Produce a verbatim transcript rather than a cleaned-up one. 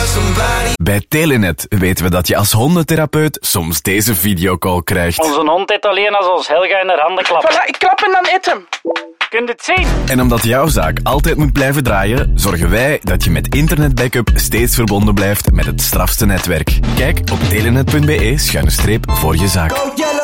Bij Telenet weten we dat je als hondentherapeut soms deze videocall krijgt. Onze hond eet alleen als ons Helga in haar handen klapt. Voilà, ik klap en dan eet hem. Kunt het zien? En omdat jouw zaak altijd moet blijven draaien, zorgen wij dat je met internetbackup steeds verbonden blijft met het strafste netwerk. Kijk op telenet punt be schuine streep voor je zaak.